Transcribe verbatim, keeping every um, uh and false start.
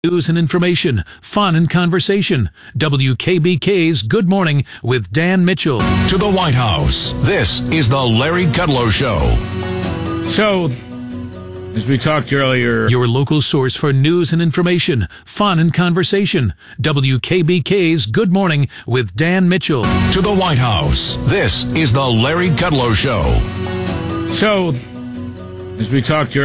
News and information, fun and conversation. W K B K's Good Morning with Dan Mitchell. To the White House, this is the Larry Kudlow Show. So, as we talked earlier, Your local source for news and information, fun and conversation. W K B K's Good Morning with Dan Mitchell. To the White House, this is the Larry Kudlow Show. so, as we talked earlier,